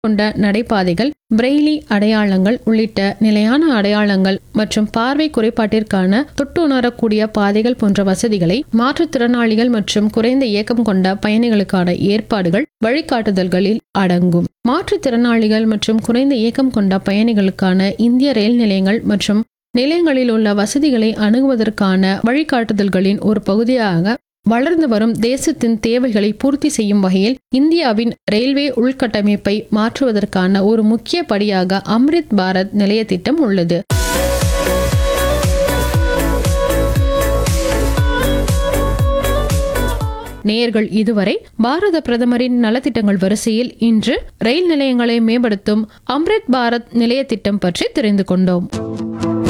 கொண்ட நடைபாதைகள், பிரெய்லி அடையாளங்கள் உள்ளிட்ட நிலையான அடையாளங்கள் மற்றும் பார்வை குறைபாட்டிற்கான தொட்டுணரக்கூடிய பாதைகள் போன்ற வசதிகளை மாற்றுத்திறனாளிகள் மற்றும் குறைந்த இயக்கம் கொண்ட பயணிகளுக்கான ஏற்பாடுகள் வழிகாட்டுதல்களில் அடங்கும். மாற்றுத்திறனாளிகள் மற்றும் குறைந்த இயக்கம் கொண்ட பயணிகளுக்கான இந்திய ரயில் நிலையங்கள் மற்றும் நிலையங்களில் உள்ள வசதிகளை அணுகுவதற்கான வழிகாட்டுதல்களின் ஒரு பகுதியாக வளர்ந்து வரும் தேசத்தின் தேவைகளை பூர்த்தி செய்யும் வகையில் இந்தியாவின் ரயில்வே உள்கட்டமைப்பை மாற்றுவதற்கான ஒரு முக்கிய படியாக அம்ரித் பாரத் நிலைய திட்டம் உள்ளது. நேயர்கள் இதுவரை பாரத பிரதமரின் நலத்திட்டங்கள் வரிசையில் இன்று ரயில் நிலையங்களை மேம்படுத்தும் அம்ரித் பாரத் நிலைய திட்டம் பற்றி தெரிந்து கொண்டோம்.